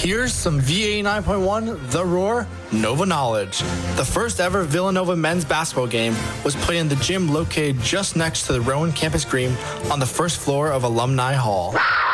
Here's some V89.1 The Roar Nova knowledge. The first ever Villanova men's basketball game was played in the gym located just next to the Rowan campus green on the first floor of Alumni Hall.